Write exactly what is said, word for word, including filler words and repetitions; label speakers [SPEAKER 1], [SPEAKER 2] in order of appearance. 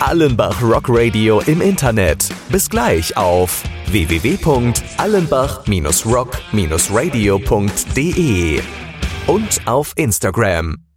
[SPEAKER 1] Allenbach Rock Radio im Internet. Bis gleich auf w w w punkt allenbach Bindestrich rock Bindestrich radio punkt de und auf Instagram.